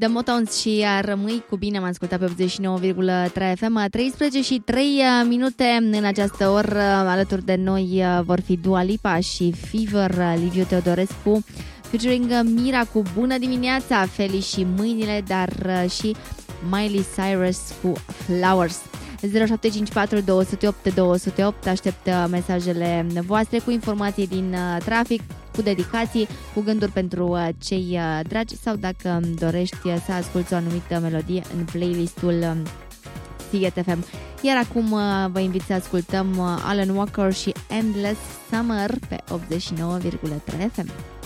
The Motones și Rămâi cu bine, am ascultat pe 89,3 FM. 13 și 3 minute în această oră. Alături de noi vor fi Dua Lipa și Fever, Liviu Teodorescu featuring Mira cu Bună dimineața, Feli și Mâinile, dar și Miley Cyrus cu Flowers. 0754 208 208. Aștept mesajele voastre cu informații din trafic, cu dedicații, cu gânduri pentru cei dragi sau dacă dorești să asculți o anumită melodie în playlistul Sighet FM. Iar acum vă invit să ascultăm Alan Walker și Endless Summer pe 89,3 FM.